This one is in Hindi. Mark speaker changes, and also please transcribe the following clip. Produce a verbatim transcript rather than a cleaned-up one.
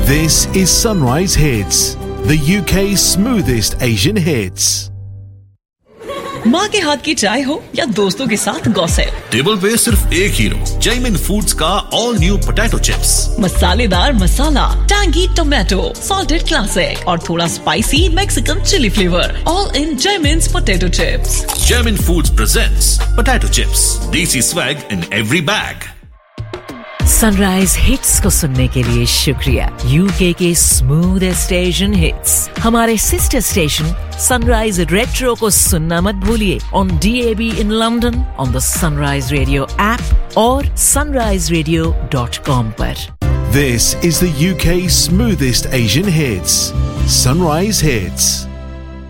Speaker 1: This is Sunrise Hits, the U K's smoothest Asian hits.
Speaker 2: माँ के हाथ की चाय हो या दोस्तों के साथ गॉसिप,
Speaker 3: टेबल पे सिर्फ एक हीरो, जैमिन फूड्स का ऑल न्यू पोटैटो चिप्स,
Speaker 2: मसालेदार मसाला, टैंगी टोमेटो, सॉल्टेड क्लासिक और थोड़ा spicy Mexican chilli flavour, all in जैमिन्स potato chips.
Speaker 3: Jaimin foods presents potato chips, देसी swag in every bag.
Speaker 4: Sunrise hits को सुनने के लिए शुक्रिया. यूके के स्मूथेस्ट एशियन हिट्स हमारे सिस्टर स्टेशन सनराइज रेट्रो को सुनना मत भूलिए on D A be in London, on the sunrise radio app और सनराइज रेडियो डॉट कॉम पर.
Speaker 1: This is the U K's smoothest Asian hits. Sunrise Hits.